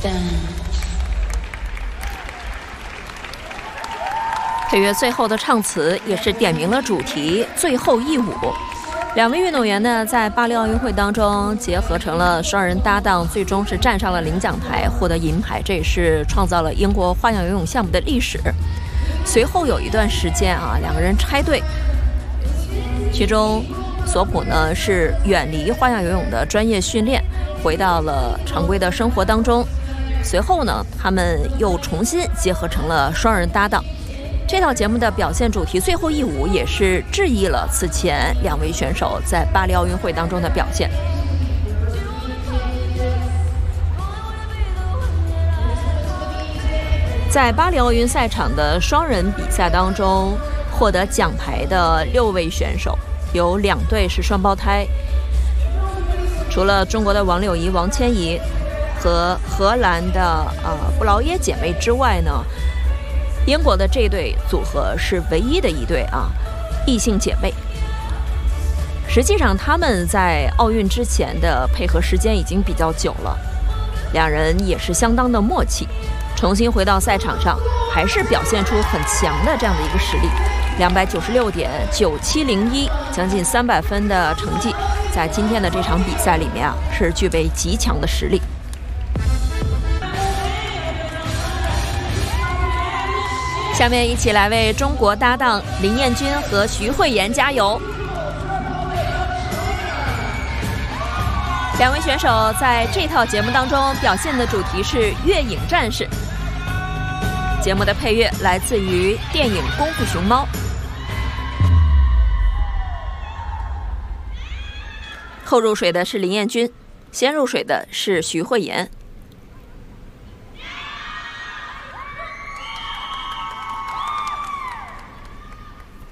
配乐最后的唱词也是点明了主题“最后一舞”。两位运动员呢，在巴黎奥运会当中结合成了双人搭档，最终是站上了领奖台，获得银牌，这也是创造了英国花样游泳项目的历史。随后有一段时间啊，两个人拆队，其中索普呢是远离花样游泳的专业训练，回到了常规的生活当中。随后呢，他们又重新结合成了双人搭档。这套节目的表现主题最后一舞也是致意了此前两位选手在巴黎奥运会当中的表现。在巴黎奥运赛场的双人比赛当中，获得奖牌的6位选手有2对是双胞胎，除了中国的王柳怡、王千怡和荷兰的布劳耶姐妹之外呢，英国的这对组合是唯一的一对异性姐妹。实际上他们在奥运之前的配合时间已经比较久了，两人也是相当的默契，重新回到赛场上还是表现出很强的这样的一个实力，296.9701，将近300分的成绩，在今天的这场比赛里面是具备极强的实力。下面一起来为中国搭档林彦君和徐慧妍加油！两位选手在这套节目当中表现的主题是月影战士。节目的配乐来自于电影《功夫熊猫》。后入水的是林彦君，先入水的是徐慧妍。